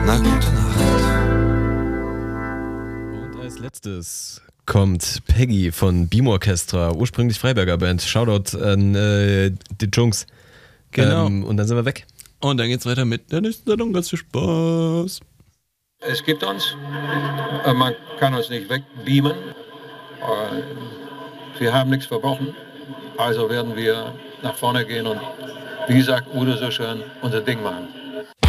Na, gute Nacht. Und als letztes kommt Peggy von Beam Orchestra, ursprünglich Freiberger Band. Shoutout an die Jungs. Genau. Und dann sind wir weg. Und dann geht's weiter mit der nächsten Sendung. Ganz viel Spaß. Es gibt uns, man kann uns nicht wegbeamen. Wir haben nichts verbrochen, also werden wir nach vorne gehen und, wie sagt Udo so schön, unser Ding machen.